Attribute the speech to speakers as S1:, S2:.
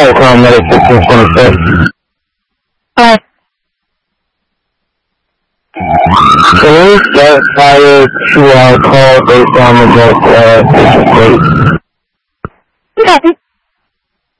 S1: call paramedic 1526.
S2: Hi.
S1: Can we start prior to our call based on the date?
S2: Okay.